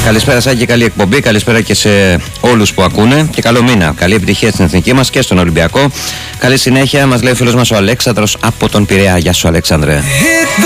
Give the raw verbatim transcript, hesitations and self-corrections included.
Καλησπέρα σας και καλή εκπομπή. Καλησπέρα και σε όλους που ακούνε. Και καλό μήνα. Καλή επιτυχία στην εθνική μας και στον Ολυμπιακό. Καλή συνέχεια, μας λέει ο φίλος μας ο Αλέξανδρος από τον Πειραιά. Γεια σου, Αλέξανδρε.